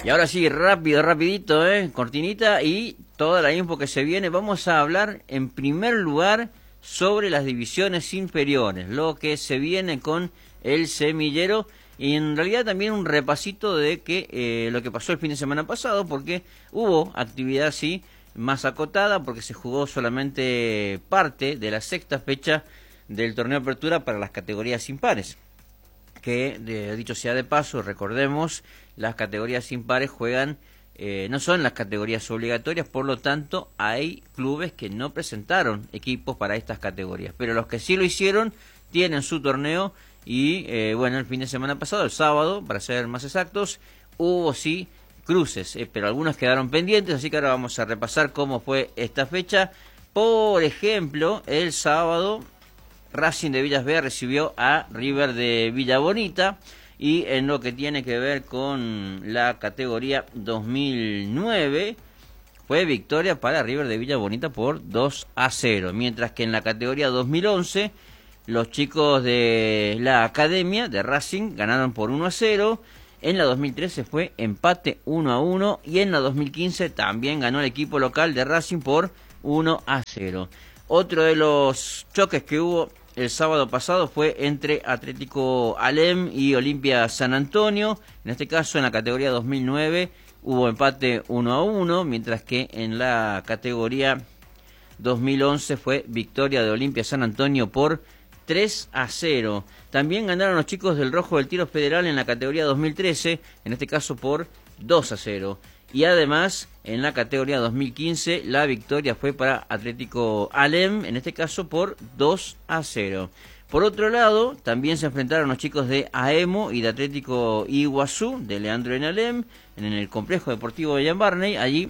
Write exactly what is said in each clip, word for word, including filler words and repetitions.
Y ahora sí, rápido, rapidito, ¿eh? Cortinita y toda la info que se viene. Vamos a hablar en primer lugar sobre las divisiones inferiores, lo que se viene con el semillero y en realidad también un repasito de que eh, lo que pasó el fin de semana pasado, porque hubo actividad sí más acotada, porque se jugó solamente parte de la sexta fecha del torneo de apertura para las categorías impares. Que, de, dicho sea de paso, recordemos, las categorías impares juegan, eh, no son las categorías obligatorias, por lo tanto hay clubes que no presentaron equipos para estas categorías, pero los que sí lo hicieron tienen su torneo y eh, bueno, el fin de semana pasado, el sábado, para ser más exactos, hubo sí cruces, eh, pero algunos quedaron pendientes, así que ahora vamos a repasar cómo fue esta fecha. Por ejemplo, el sábado Racing de Villas Vegas recibió a River de Villa Bonita y en lo que tiene que ver con la categoría dos mil nueve fue victoria para River de Villa Bonita por dos a cero, mientras que en la categoría dos mil once los chicos de la academia de Racing ganaron por uno a cero, en la dos mil trece fue empate uno a uno y en la dos mil quince también ganó el equipo local de Racing por uno a cero. Otro de los choques que hubo el sábado pasado fue entre Atlético Alem y Olimpia San Antonio. En este caso, en la categoría dos mil nueve hubo empate uno a uno, mientras que en la categoría dos mil once fue victoria de Olimpia San Antonio por tres a cero. También ganaron los chicos del Rojo del Tiro Federal en la categoría dos mil trece, en este caso por dos a cero. Y además, en la categoría dos mil quince, la victoria fue para Atlético Alem, en este caso por dos a cero. Por otro lado, también se enfrentaron los chicos de Aemo y de Atlético Iguazú, de Leandro en Alem, en el complejo deportivo de Jan Barney. Allí,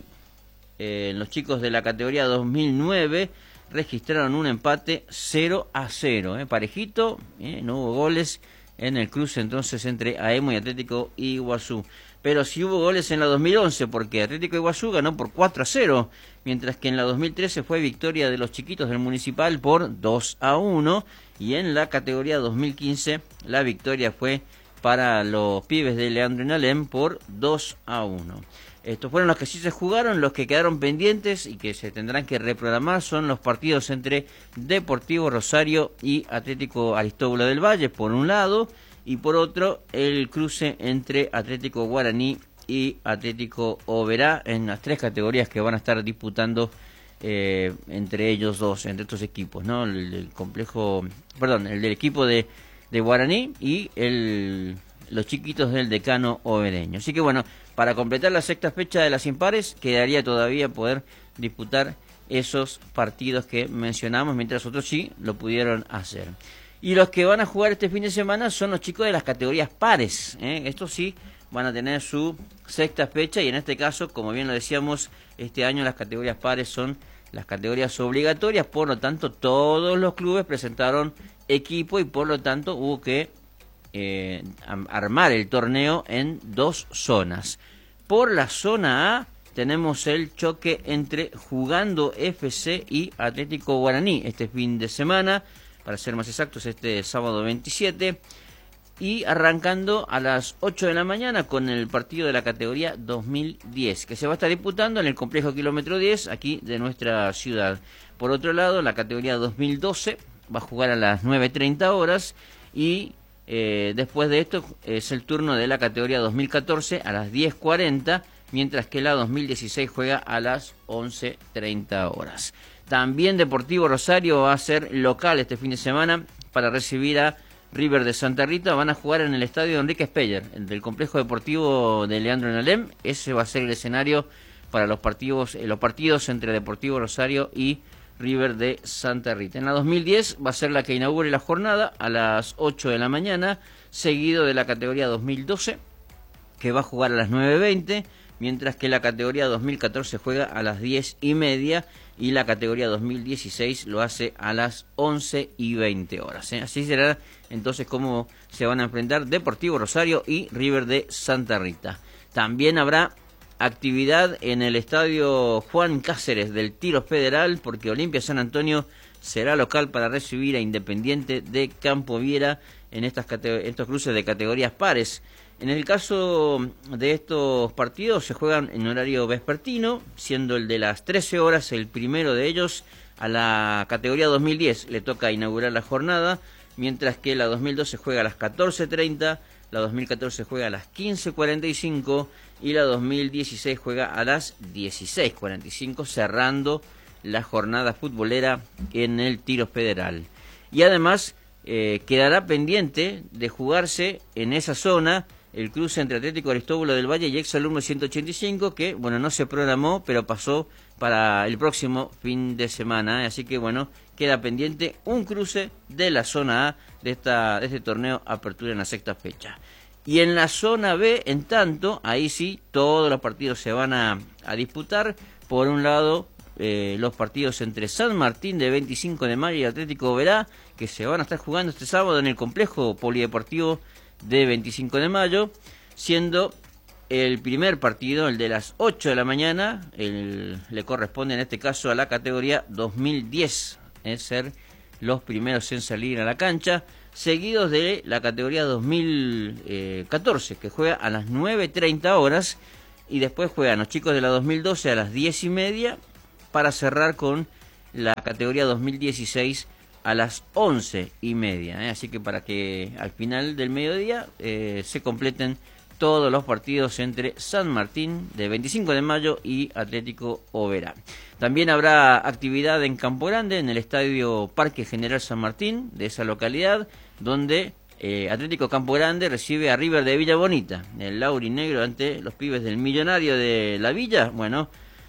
eh, los chicos de la categoría dos mil nueve registraron un empate cero a cero. Eh, parejito, eh, no hubo goles en el cruce entonces entre Aemo y Atlético Iguazú. Pero sí hubo goles en la dos mil once, porque Atlético Iguazú ganó por cuatro a cero, mientras que en la dos mil trece fue victoria de los chiquitos del Municipal por dos a uno, y en la categoría dos mil quince la victoria fue para los pibes de Leandro en Alem por dos a uno. Estos fueron los que sí se jugaron. Los que quedaron pendientes y que se tendrán que reprogramar son los partidos entre Deportivo Rosario y Atlético Aristóbulo del Valle, por un lado, y por otro, el cruce entre Atlético Guaraní y Atlético Oberá, en las tres categorías que van a estar disputando eh, entre ellos dos, entre estos equipos, ¿no? El del complejo, perdón, el del equipo de, de Guaraní y el, los chiquitos del Decano Obereño. Así que bueno, para completar la sexta fecha de las impares, quedaría todavía poder disputar esos partidos que mencionamos, mientras otros sí lo pudieron hacer. Y los que van a jugar este fin de semana son los chicos de las categorías pares, ¿eh? Estos sí van a tener su sexta fecha y en este caso, como bien lo decíamos, este año las categorías pares son las categorías obligatorias, por lo tanto todos los clubes presentaron equipo y por lo tanto hubo que eh, armar el torneo en dos zonas. Por la zona A tenemos el choque entre Jugando F C y Atlético Guaraní este fin de semana, para ser más exactos, este sábado veintisiete, y arrancando a las ocho de la mañana con el partido de la categoría dos mil diez, que se va a estar disputando en el complejo kilómetro diez, aquí de nuestra ciudad. Por otro lado, la categoría dos mil doce va a jugar a las nueve treinta horas, y eh, después de esto es el turno de la categoría dos mil catorce a las diez cuarenta, mientras que la dos mil dieciséis juega a las once treinta horas. También Deportivo Rosario va a ser local este fin de semana para recibir a River de Santa Rita. Van a jugar en el estadio Enrique Speyer, el del complejo deportivo de Leandro en Alem. Ese va a ser el escenario para los partidos, eh, los partidos entre Deportivo Rosario y River de Santa Rita. En la dos mil diez va a ser la que inaugure la jornada a las ocho de la mañana, seguido de la categoría dos mil doce, que va a jugar a las nueve veinte, mientras que la categoría dos mil catorce juega a las diez y media y la categoría dos mil dieciséis lo hace a las once y veinte horas. ¿eh? Así será entonces como se van a enfrentar Deportivo Rosario y River de Santa Rita. También habrá actividad en el estadio Juan Cáceres del Tiro Federal, porque Olimpia San Antonio será local para recibir a Independiente de Campo Viera en estas estos cruces de categorías pares. En el caso de estos partidos se juegan en horario vespertino, siendo el de las trece horas el primero de ellos. A la categoría dos mil diez le toca inaugurar la jornada, mientras que la dos mil doce juega a las catorce treinta, la dos mil catorce juega a las quince cuarenta y cinco y la dos mil dieciséis juega a las dieciséis cuarenta y cinco, cerrando la jornada futbolera en el Tiro Federal. Y además eh, quedará pendiente de jugarse en esa zona el cruce entre Atlético Aristóbulo del Valle y Exalumno ciento ochenta y cinco, que, bueno, no se programó, pero pasó para el próximo fin de semana, ¿eh? Así que, bueno, queda pendiente un cruce de la zona A de, esta, de este torneo Apertura en la sexta fecha. Y en la zona B, en tanto, ahí sí, todos los partidos se van a, a disputar. Por un lado, eh, los partidos entre San Martín de veinticinco de mayo y Atlético Oberá, que se van a estar jugando este sábado en el complejo polideportivo de veinticinco de mayo, siendo el primer partido, el de las ocho de la mañana, el, le corresponde en este caso a la categoría dos mil diez, es ser los primeros en salir a la cancha, seguidos de la categoría dos mil catorce, que juega a las nueve treinta horas, y después juegan los chicos de la dos mil doce a las diez y media, para cerrar con la categoría dos mil dieciséis a las once y media, ¿eh? Así que para que al final del mediodía eh, se completen todos los partidos entre San Martín de veinticinco de mayo y Atlético Oberá. También habrá actividad en Campo Grande, en el Estadio Parque General San Martín de esa localidad, donde eh, Atlético Campo Grande recibe a River de Villa Bonita, el laurinegro ante los pibes del Millonario de la Villa. Bueno,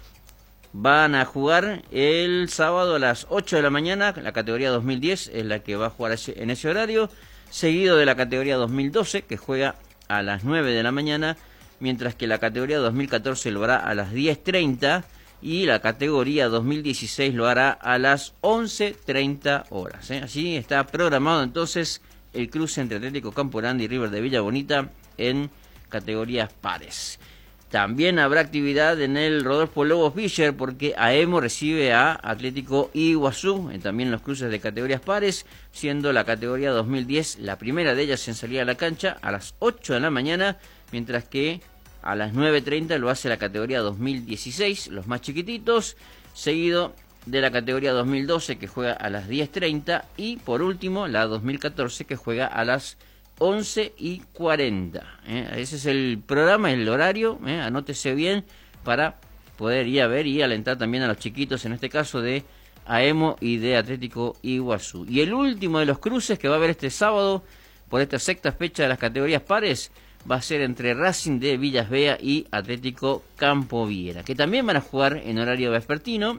van a jugar el sábado a las ocho de la mañana, la categoría dos mil diez es la que va a jugar en ese horario, seguido de la categoría dos mil doce, que juega a las nueve de la mañana, mientras que la categoría dos mil catorce lo hará a las diez treinta y la categoría dos mil dieciséis lo hará a las once treinta horas. ¿eh? Así está programado entonces el cruce entre Atlético Campo Grande y River de Villa Bonita en categorías pares. También habrá actividad en el Rodolfo Lobos Fischer, porque Aemo recibe a Atlético Iguazú, en también los cruces de categorías pares, siendo la categoría dos mil diez la primera de ellas en salir a la cancha a las ocho de la mañana, mientras que a las nueve treinta lo hace la categoría dos mil dieciséis, los más chiquititos, seguido de la categoría dos mil doce, que juega a las diez treinta, y por último la dos mil catorce, que juega a las once y cuarenta. ¿eh? Ese es el programa, el horario, ¿eh? Anótese bien para poder ir a ver y alentar también a los chiquitos, en este caso de Aemo y de Atlético Iguazú. Y el último de los cruces que va a haber este sábado por esta sexta fecha de las categorías pares va a ser entre Racing de Villas Bea y Atlético Campo Viera, que también van a jugar en horario vespertino.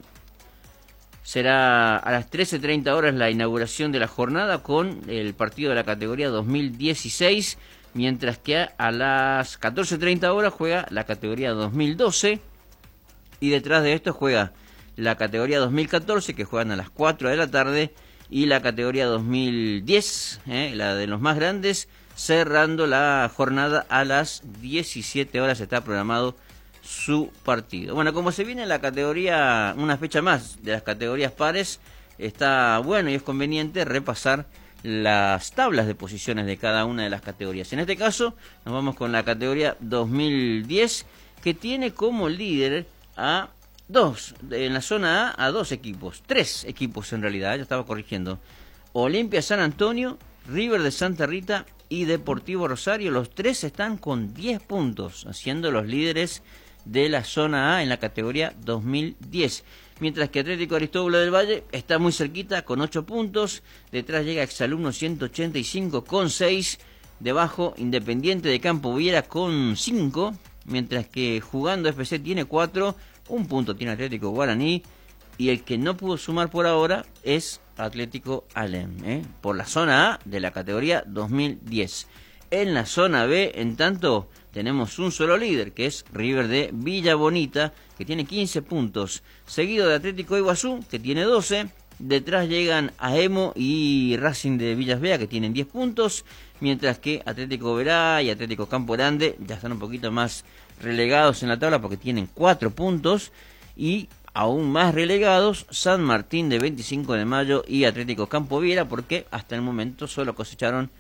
Será a las trece treinta horas la inauguración de la jornada con el partido de la categoría dos mil dieciséis, mientras que a las catorce treinta horas juega la categoría dos mil doce, y detrás de esto juega la categoría dos mil catorce, que juegan a las cuatro de la tarde, y la categoría dos mil diez, eh, la de los más grandes, cerrando la jornada a las diecisiete horas. Está programado su partido. Bueno, como se viene la categoría, una fecha más de las categorías pares, está bueno y es conveniente repasar las tablas de posiciones de cada una de las categorías. En este caso, nos vamos con la categoría dos mil diez, que tiene como líder a dos, en la zona A, a dos equipos, tres equipos en realidad, ya estaba corrigiendo. Olimpia San Antonio, River de Santa Rita y Deportivo Rosario, los tres están con diez puntos, haciendo los líderes de la zona A en la categoría dos mil diez, mientras que Atlético Aristóbulo del Valle está muy cerquita con ocho puntos, detrás llega Exalumno ciento ochenta y cinco con seis, debajo Independiente de Campo Viera con cinco, mientras que Jugando F C tiene cuatro, un punto tiene Atlético Guaraní, y el que no pudo sumar por ahora es Atlético Alem, ¿eh? por la zona A de la categoría dos mil diez. En la zona B, en tanto, tenemos un solo líder, que es River de Villa Bonita, que tiene quince puntos, seguido de Atlético Iguazú, que tiene doce, detrás llegan Aemo y Racing de Villas Bea, que tienen diez puntos, mientras que Atlético Oberá y Atlético Campo Grande ya están un poquito más relegados en la tabla porque tienen cuatro puntos, y aún más relegados San Martín de veinticinco de mayo y Atlético Campo Viera, porque hasta el momento solo cosecharon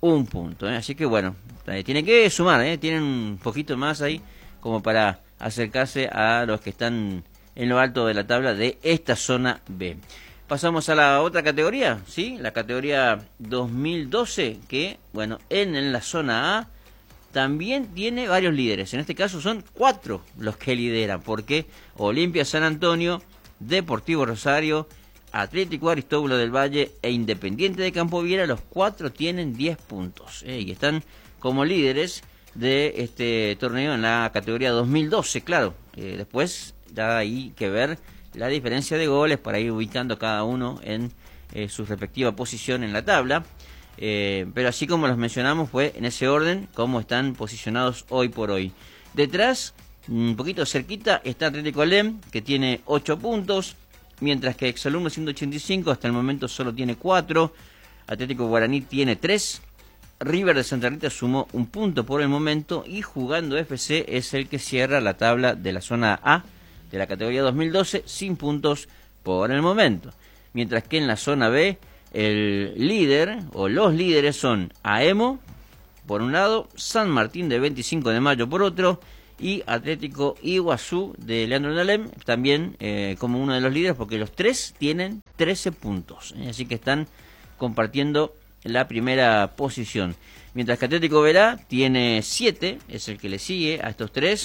un punto, ¿eh? Así que bueno, eh, tiene que sumar, ¿eh? Tienen un poquito más ahí como para acercarse a los que están en lo alto de la tabla de esta zona B. Pasamos a la otra categoría, ¿sí? La categoría dos mil doce, que, bueno, en, en la zona A también tiene varios líderes. En este caso son cuatro los que lideran, porque Olimpia San Antonio, Deportivo Rosario, Atlético Aristóbulo del Valle e Independiente de Campo Viera, los cuatro tienen diez puntos, ¿eh? Y están como líderes de este torneo en la categoría dos mil doce, claro. Eh, después ya hay que ver la diferencia de goles para ir ubicando cada uno en eh, su respectiva posición en la tabla. Eh, pero así como los mencionamos, fue en ese orden como están posicionados hoy por hoy. Detrás, un poquito cerquita, está Atlético Alem, que tiene ocho puntos, mientras que Exalumno ciento ochenta y cinco hasta el momento solo tiene cuatro, Atlético Guaraní tiene tres, River de Santa Rita sumó un punto por el momento, y Jugando F C es el que cierra la tabla de la zona A de la categoría dos mil doce sin puntos por el momento. Mientras que en la zona B, el líder o los líderes son Aemo por un lado, San Martín de veinticinco de mayo por otro, y Atlético Iguazú de Leandro Nalem también eh, como uno de los líderes, porque los tres tienen trece puntos, ¿eh? Así que están compartiendo la primera posición. Mientras que Atlético Verá tiene siete, es el que le sigue a estos tres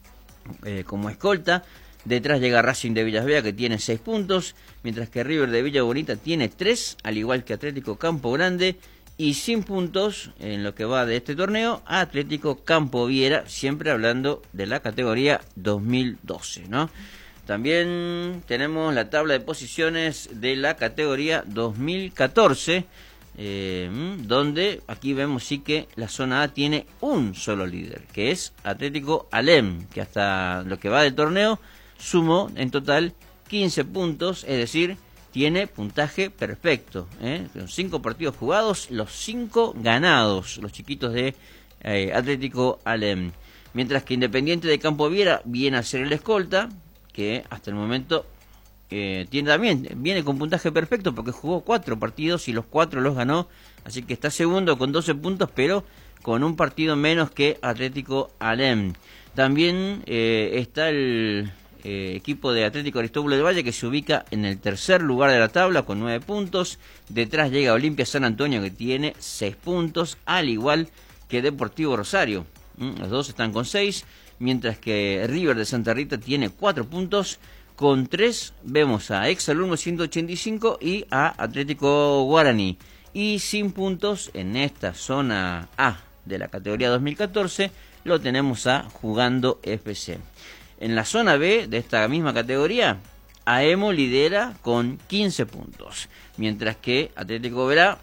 eh, como escolta. Detrás llega Racing de Villas Bea, que tiene seis puntos, mientras que River de Villa Bonita tiene tres, al igual que Atlético Campo Grande, y sin puntos en lo que va de este torneo, Atlético Campo Viera, siempre hablando de la categoría dos mil doce, ¿no? También tenemos la tabla de posiciones de la categoría dos mil catorce, eh, donde aquí vemos sí que la zona A tiene un solo líder, que es Atlético Alem, que hasta lo que va del torneo sumó en total quince puntos, es decir, tiene puntaje perfecto, ¿eh? Con cinco partidos jugados, los cinco ganados, los chiquitos de eh, Atlético Alem. Mientras que Independiente de Campo Viera viene a ser el escolta, que hasta el momento eh, tiene también, viene con puntaje perfecto porque jugó cuatro partidos y los cuatro los ganó, así que está segundo con doce puntos, pero con un partido menos que Atlético Alem. También eh, está el Eh, equipo de Atlético Aristóbulo del Valle, que se ubica en el tercer lugar de la tabla con nueve puntos. Detrás llega Olimpia San Antonio, que tiene seis puntos, al igual que Deportivo Rosario. ¿Mm? Los dos están con seis, mientras que River de Santa Rita tiene cuatro puntos. Con tres vemos a Exalumno ciento ochenta y cinco y a Atlético Guaraní. Y sin puntos en esta zona A de la categoría dos mil catorce lo tenemos a Jugando F C. En la zona B de esta misma categoría, Aemo lidera con quince puntos, mientras que Atlético Verá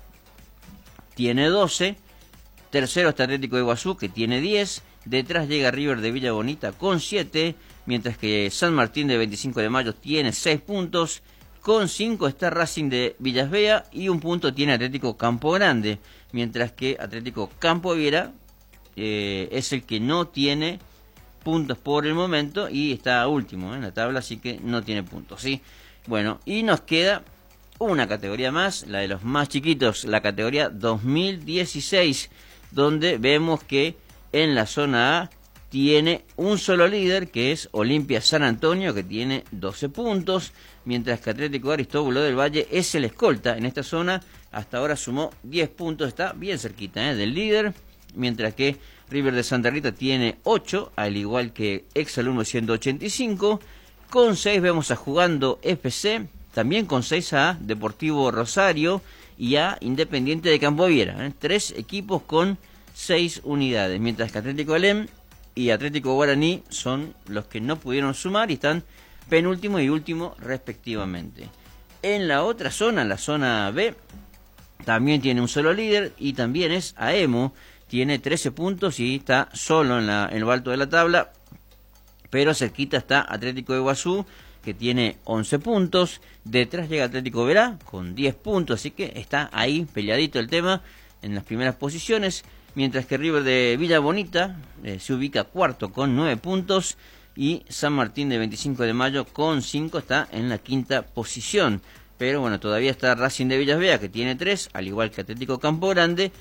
tiene doce, tercero está Atlético de Iguazú, que tiene diez, detrás llega River de Villa Bonita con siete, mientras que San Martín de veinticinco de mayo tiene seis puntos, con cinco está Racing de Villas Bea y un punto tiene Atlético Campo Grande, mientras que Atlético Campo Viera eh, es el que no tiene puntos por el momento y está último en la tabla, así que no tiene puntos, ¿sí? Bueno, y nos queda una categoría más, la de los más chiquitos, la categoría dos mil dieciséis, donde vemos que en la zona A tiene un solo líder, que es Olimpia San Antonio, que tiene doce puntos, mientras que Atlético Aristóbulo del Valle es el escolta en esta zona, hasta ahora sumó diez puntos, está bien cerquita ¿eh? del líder, mientras que River de Santa Rita tiene ocho, al igual que Exalumno ciento ochenta y cinco. Con seis vemos a Jugando F C, también con seis a Deportivo Rosario y a Independiente de Campo Viera. ¿eh? Tres equipos con seis unidades, mientras que Atlético Alem y Atlético Guaraní son los que no pudieron sumar y están penúltimo y último respectivamente. En la otra zona, la zona B, también tiene un solo líder y también es Aemo. Tiene trece puntos y está solo en, la, en lo alto de la tabla, pero cerquita está Atlético de Iguazú, que tiene once puntos. Detrás llega Atlético Verá con diez puntos, así que está ahí peleadito el tema en las primeras posiciones, mientras que River de Villa Bonita eh, se ubica cuarto con nueve puntos y San Martín de veinticinco de mayo con cinco está en la quinta posición. Pero bueno, todavía está Racing de Villas Bea, que tiene tres, al igual que Atlético Campo Grande,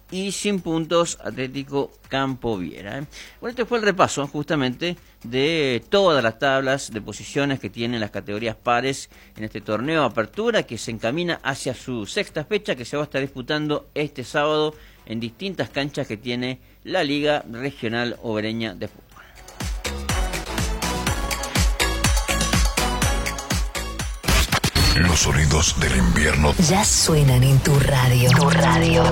y sin puntos Atlético Campoviera. ¿eh? Bueno, este fue el repaso justamente de todas las tablas de posiciones que tienen las categorías pares en este torneo Apertura, que se encamina hacia su sexta fecha, que se va a estar disputando este sábado en distintas canchas que tiene la Liga Regional Obereña de Fútbol. Los sonidos del invierno ya suenan en tu radio. Tu radio.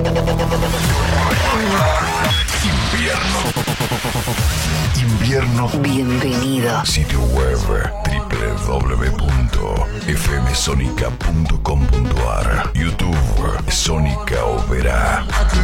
Invierno. Invierno. Bienvenido. Sitio web doble u doble u doble u punto f m sonica punto com punto a r. YouTube Sónica Oberá.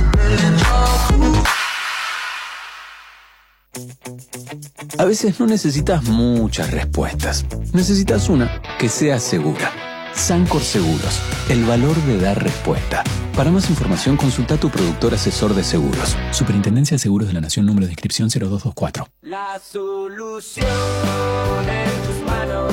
A veces no necesitas muchas respuestas. Necesitas una que sea segura. Sancor Seguros, el valor de dar respuesta. Para más información, consulta a tu productor asesor de seguros. Superintendencia de Seguros de la Nación, número de inscripción cero dos dos cuatro. La solución en tus manos.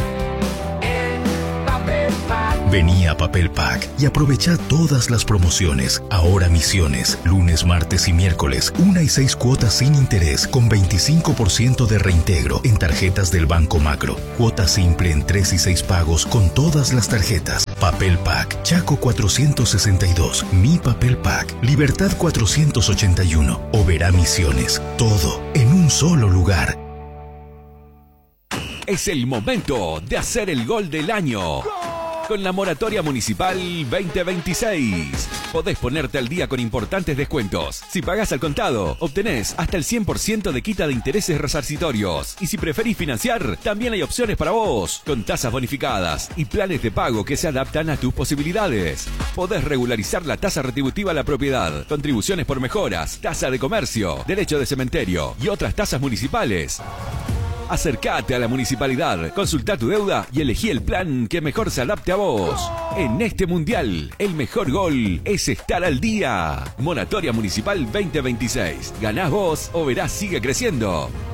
Vení a Papel Pack y aprovecha todas las promociones. Ahora Misiones, lunes, martes y miércoles, una y seis cuotas sin interés con veinticinco por ciento de reintegro en tarjetas del Banco Macro. Cuota simple en tres y seis pagos con todas las tarjetas. Papel Pack, Chaco cuatrocientos sesenta y dos, Mi Papel Pack, Libertad cuatrocientos ochenta y uno, Oberá Misiones. Todo en un solo lugar. Es el momento de hacer el gol del año. Con la moratoria municipal veinte veintiséis. Podés ponerte al día con importantes descuentos. Si pagás al contado, obtenés hasta el cien por ciento de quita de intereses resarcitorios. Y si preferís financiar, también hay opciones para vos, con tasas bonificadas y planes de pago que se adaptan a tus posibilidades. Podés regularizar la tasa retributiva a la propiedad, contribuciones por mejoras, tasa de comercio, derecho de cementerio y otras tasas municipales. Acércate a la municipalidad, consulta tu deuda y elegí el plan que mejor se adapte a vos. En este mundial, el mejor gol es estar al día. Moratoria Municipal veinte veintiséis. Ganás vos, Oberá sigue creciendo.